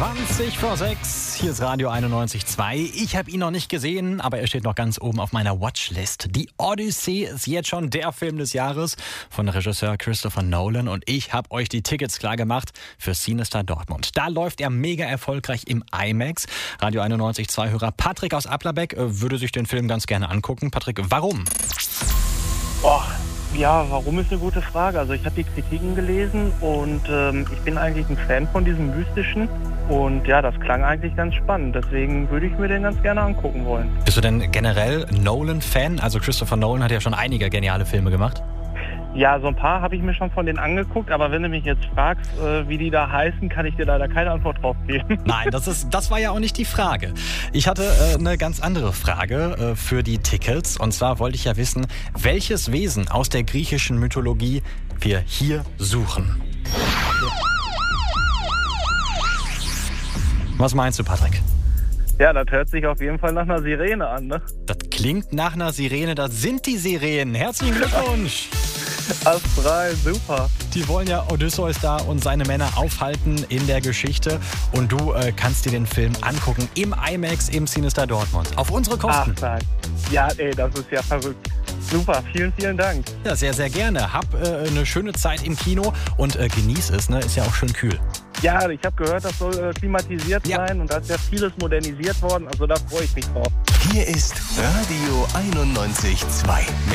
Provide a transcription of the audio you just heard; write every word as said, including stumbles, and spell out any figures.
zwanzig vor sechs, hier ist Radio einundneunzig Komma zwei. Ich habe ihn noch nicht gesehen, aber er steht noch ganz oben auf meiner Watchlist. Die Odyssey ist jetzt schon der Film des Jahres von Regisseur Christopher Nolan und ich habe euch die Tickets klar gemacht für Cinestar Dortmund. Da läuft er mega erfolgreich im IMAX. Radio einundneunzig Komma zwei-Hörer Patrick aus Applerbeck würde sich den Film ganz gerne angucken. Patrick, warum? Oh, ja, warum ist eine gute Frage. Also ich habe die Kritiken gelesen und ähm, ich bin eigentlich ein Fan von diesem Mystischen. Und ja, das klang eigentlich ganz spannend. Deswegen würde ich mir den ganz gerne angucken wollen. Bist du denn generell Nolan-Fan? Also Christopher Nolan hat ja schon einige geniale Filme gemacht. Ja, so ein paar habe ich mir schon von denen angeguckt, aber wenn du mich jetzt fragst, äh, wie die da heißen, kann ich dir leider keine Antwort drauf geben. Nein, das ist, das war ja auch nicht die Frage. Ich hatte äh, eine ganz andere Frage äh, für die Tickets. Und zwar wollte ich ja wissen, welches Wesen aus der griechischen Mythologie wir hier suchen. Was meinst du, Patrick? Ja, das hört sich auf jeden Fall nach einer Sirene an, ne? Das klingt nach einer Sirene, das sind die Sirenen. Herzlichen Glückwunsch! Astral, super. Die wollen ja Odysseus da und seine Männer aufhalten in der Geschichte. Und du äh, kannst dir den Film angucken im IMAX im Cinestar Dortmund. Auf unsere Kosten. Ach, nein. Ja, ey, das ist ja verrückt. Super, vielen, vielen Dank. Ja, sehr, sehr gerne. Hab äh, eine schöne Zeit im Kino und äh, genieß es, ne? Ist ja auch schön kühl. Ja, ich habe gehört, das soll äh, klimatisiert ja. sein und da ist ja vieles modernisiert worden. Also da freue ich mich drauf. Hier ist Radio einundneunzig Komma zwei.